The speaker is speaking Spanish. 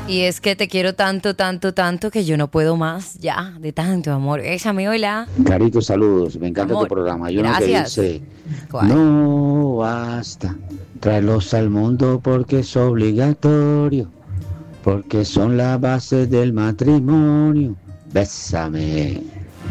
Y es que te quiero tanto, tanto, tanto que yo no puedo más ya de tanto amor. Échame, hola. Carito, saludos. Me encanta Amor. tu programa. Hay uno que Gracias. dice, ¿Cuál? no basta traerlos al mundo porque es obligatorio, porque son la base del matrimonio. Bésame.